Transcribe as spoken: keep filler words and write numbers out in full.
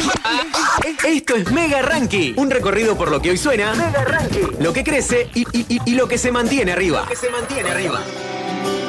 Esto es Mega Ranking, un recorrido por lo que hoy suena, Mega Ranking, lo que crece y, y, y, y lo que se mantiene arriba. Lo que se mantiene arriba.